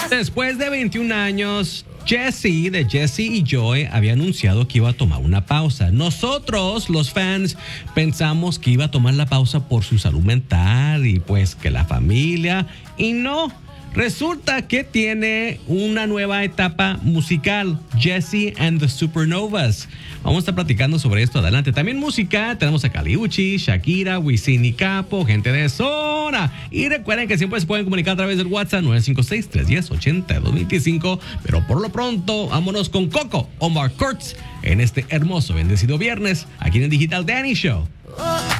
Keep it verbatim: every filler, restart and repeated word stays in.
Después de veintiún años, Jessie de Jessie y Joy había anunciado que iba a tomar una pausa. Nosotros, los fans, pensamos que iba a tomar la pausa por su salud mental y pues que la familia. Y no, resulta que tiene una nueva etapa musical, Jessie and the Supernovas. Vamos a estar platicando sobre esto adelante. También música, tenemos a Kali Uchis, Shakira, Wisin y Capo, gente de zona. Y recuerden que siempre se pueden comunicar a través del WhatsApp nueve cinco seis, tres uno cero, ocho dos dos cinco. Pero por lo pronto, vámonos con Coco, Omar Kurtz, en este hermoso, bendecido viernes, aquí en el Digital Danny Show.